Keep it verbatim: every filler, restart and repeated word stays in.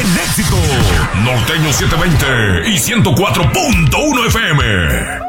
éxito. Norteño setecientos veinte y ciento cuatro punto uno F M.